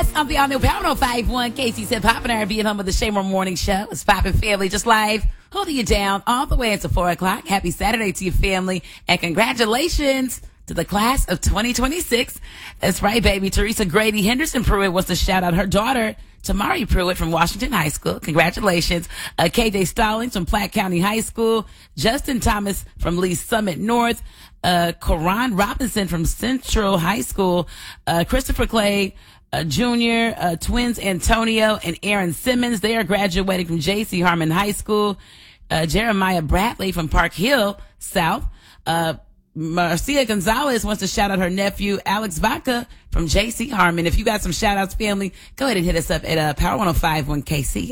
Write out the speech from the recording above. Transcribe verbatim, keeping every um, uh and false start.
Yes, I'm the all-new Power oh five one. Casey said popping R and B and home of the Shamer Morning Show. It's popping family just live, holding you down all the way until four o'clock. Happy Saturday to your family, and congratulations to the class of twenty twenty-six. That's right, baby. Teresa Grady Henderson Pruitt wants to shout out her daughter, Tamari Pruitt from Washington High School. Congratulations. Uh, K J Stallings from Platte County High School. Justin Thomas from Lee Summit North. Uh, Coron Robinson from Central High School. Uh, Christopher Clay uh, Junior, uh, twins Antonio and Aaron Simmons. They are graduating from J C Harmon High School. Uh, Jeremiah Bradley from Park Hill South. Uh, Marcia Gonzalez wants to shout out her nephew, Alex Vaca from J C Harmon. If you got some shout outs, family, go ahead and hit us up at uh, Power one oh five one K C.